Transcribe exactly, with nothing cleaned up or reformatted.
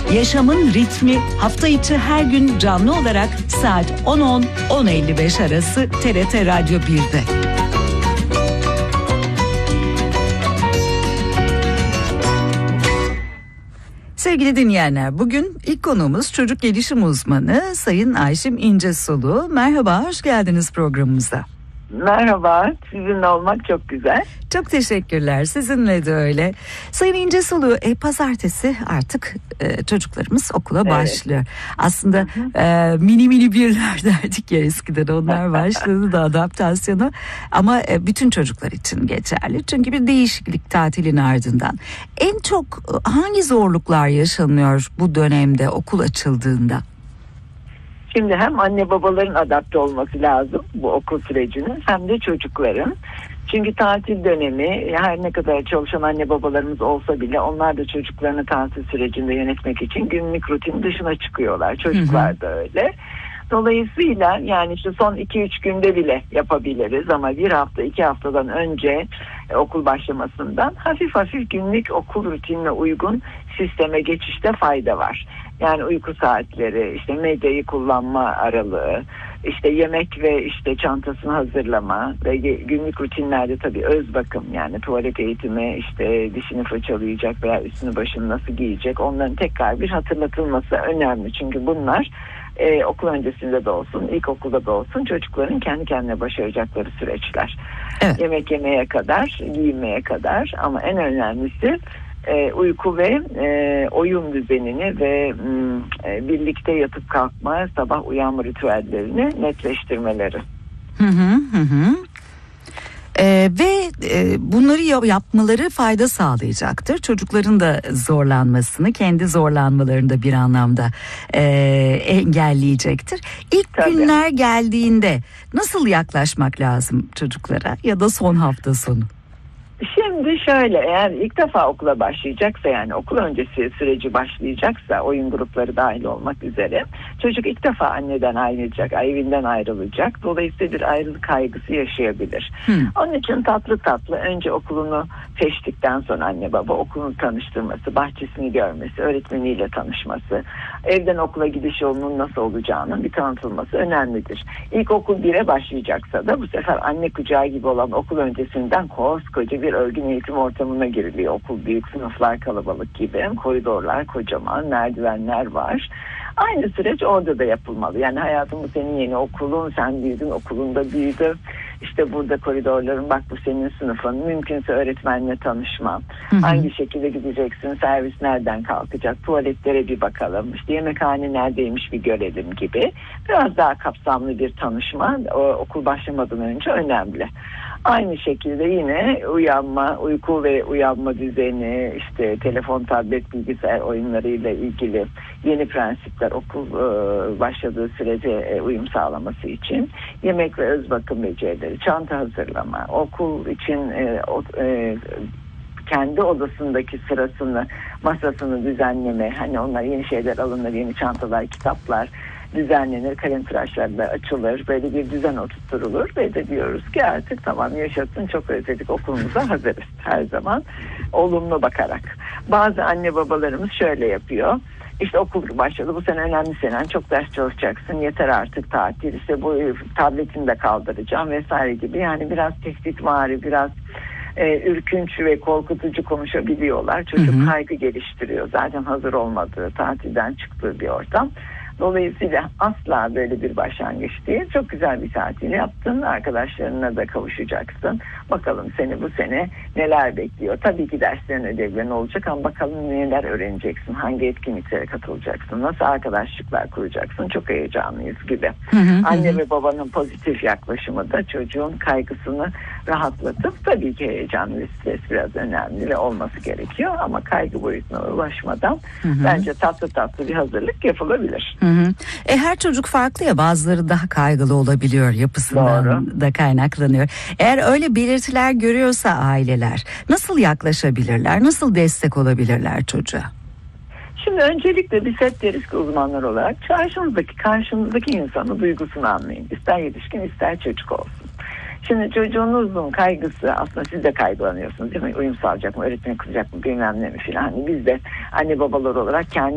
Yaşamın ritmi hafta içi her gün canlı olarak saat on on on elli beş arası T R T Radyo bir'de. Sevgili dinleyenler, bugün ilk konuğumuz çocuk gelişim uzmanı Sayın Ayşim İncesulu. Merhaba, hoş geldiniz programımıza. Merhaba, sizinle olmak çok güzel. Çok teşekkürler, sizinle de öyle. Sayın İncesulu, e, pazartesi artık e, çocuklarımız okula evet. başlıyor. Aslında e, mini mini birler derdik ya eskiden, onlar başladı da adaptasyonu. Ama e, bütün çocuklar için geçerli. Çünkü bir değişiklik tatilin ardından. En çok hangi zorluklar yaşanıyor bu dönemde okul açıldığında? Şimdi hem anne babaların adapte olması lazım bu okul sürecine, hem de çocukların. Çünkü tatil dönemi, her ne kadar çalışan anne babalarımız olsa bile onlar da çocuklarını tatil sürecinde yönetmek için günlük rutin dışına çıkıyorlar. Çocuklar da öyle. Dolayısıyla yani işte son iki üç günde bile yapabiliriz ama bir hafta iki haftadan önce e, okul başlamasından hafif hafif günlük okul rutinine uygun sisteme geçişte fayda var. Yani uyku saatleri, işte medyayı kullanma aralığı, işte yemek ve işte çantasını hazırlama ve günlük rutinlerde tabii öz bakım, yani tuvalet eğitimi, işte dişini fırçalayacak veya üstünü başını nasıl giyecek, onların tekrar bir hatırlatılması önemli. Çünkü bunlar Ee, okul öncesinde de olsun, ilkokulda da olsun çocukların kendi kendine başaracakları süreçler. Evet. Yemek yemeye kadar, giyinmeye kadar, ama en önemlisi e, uyku ve e, oyun düzenini ve e, birlikte yatıp kalkma, sabah uyanma ritüellerini netleştirmeleri. Hı hı hı. Ee, ve e, bunları yapmaları fayda sağlayacaktır. Çocukların da zorlanmasını, kendi zorlanmalarını da bir anlamda e, engelleyecektir. İlk Tabii. günler geldiğinde nasıl yaklaşmak lazım çocuklara ya da son hafta sonu? Şimdi şöyle, eğer ilk defa okula başlayacaksa, yani okul öncesi süreci başlayacaksa, oyun grupları dahil olmak üzere, çocuk ilk defa anneden ayrılacak, evinden ayrılacak. Dolayısıyla bir ayrılık kaygısı yaşayabilir. Hmm. Onun için tatlı tatlı önce okulunu seçtikten sonra anne baba okulunu tanıştırması, bahçesini görmesi, öğretmeniyle tanışması, evden okula gidiş yolunun nasıl olacağının bir tanıtılması önemlidir. İlkokul bire başlayacaksa da bu sefer anne kucağı gibi olan okul öncesinden koskoca bir örgün eğitim ortamına giriliyor. Okul büyük, sınıflar kalabalık gibi, koridorlar kocaman, merdivenler var. Aynı süreç orada da yapılmalı. Yani hayatım, bu senin yeni okulun, sen büyüdün, okulunda büyüdü. İşte burada koridorların, bak bu senin sınıfın. Mümkünse öğretmenle tanışma. Hı hı. Hangi şekilde gideceksin, servis nereden kalkacak, tuvaletlere bir bakalım, İşte yemekhane neredeymiş bir görelim gibi. Biraz daha kapsamlı bir tanışma o, okul başlamadan önce önemli. Aynı şekilde yine uyanma, uyku ve uyanma düzeni, işte telefon, tablet, bilgisayar oyunlarıyla ilgili yeni prensipler okul e, başladığı sürece e, uyum sağlaması için yemek ve öz bakım becerileri, çanta hazırlama, okul için e, o, e, kendi odasındaki sırasını, masasını düzenleme, hani onlar yeni şeyler alınır, yeni çantalar, kitaplar düzenlenir, kalem tıraşlarla açılır, böyle bir düzen oturtulur ve de diyoruz ki artık tamam, yaşasın, çok özledik, okulumuza hazırız. Her zaman olumlu bakarak. Bazı anne babalarımız şöyle yapıyor. İşte okul başladı, bu sene önemli senen, çok ders çalışacaksın, yeter artık tatil, işte bu tabletini de kaldıracağım vesaire gibi. Yani biraz tehditvari, biraz e, ürkünç ve korkutucu konuşabiliyorlar. Çocuk hı hı. kaygı geliştiriyor. Zaten hazır olmadığı, tatilden çıktığı bir ortam. Dolayısıyla asla böyle bir başlangıç değil. Çok güzel bir tatil yaptın. Arkadaşlarına da kavuşacaksın. Bakalım seni bu sene neler bekliyor. Tabii ki derslerin, ödevlerin olacak ama bakalım neler öğreneceksin. Hangi etkinliklere katılacaksın. Nasıl arkadaşlıklar kuracaksın. Çok heyecanlıyız gibi. Hı hı, Anne hı. ve babanın pozitif yaklaşımı da çocuğun kaygısını rahatlatıp, tabii ki heyecan ve stres biraz önemli ve olması gerekiyor. Ama kaygı boyutuna ulaşmadan hı hı. bence tatlı tatlı bir hazırlık yapılabilir. Hı hı. E, her çocuk farklı ya, bazıları daha kaygılı olabiliyor, yapısından Doğru. da kaynaklanıyor. Eğer öyle belirtiler görüyorsa aileler nasıl yaklaşabilirler, nasıl destek olabilirler çocuğa? Şimdi öncelikle biz hep deriz ki uzmanlar olarak, karşınızdaki karşınızdaki insanın duygusunu anlayın. İster yetişkin ister çocuk olsun. Şimdi çocuğunuzun kaygısı, aslında siz de kaygılanıyorsunuz değil mi? Uyum sağlayacak mı, öğretmen kızacak mı, bilmem ne mi filan. Hani biz de anne babalar olarak kendi